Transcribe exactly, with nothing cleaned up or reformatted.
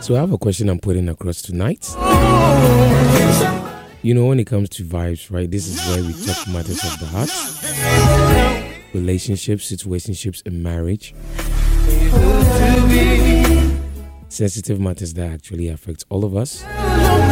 So I have a question I'm putting across tonight. You know, when it comes to vibes, right? This is where we talk matters of the heart, relationships, situationships, and marriage. Sensitive matters that actually affect all of us.